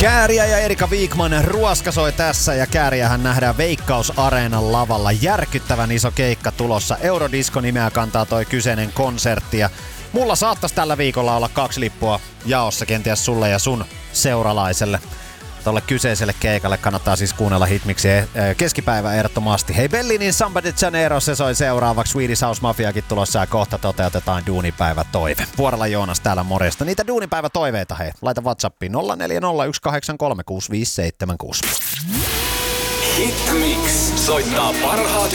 Kääriä ja Erika Wigman ruoskasoi tässä ja Kääriähän nähdään Veikkaus-areenan lavalla. Järkyttävän iso keikka tulossa. Eurodisco-nimeä kantaa toi kyseinen konsertti ja mulla saattaisi tällä viikolla olla 2 lippua jaossa kenties sulle ja sun seuralaiselle. Tolle kyseiselle keikalle kannattaa siis kuunnella hitmiksi keskipäivä ehdottomasti. Hei, Bellinin Samba de Janeiro se soi seuraavaksi. Swedish House Mafiakin tulossa ja kohta toteutetaan duunipäivä toive. Vuorella Joonas täällä morjesta. Niitä duunipäivä toiveita hei. Laita WhatsAppiin 0401836576. Hitmix soittaa parhaat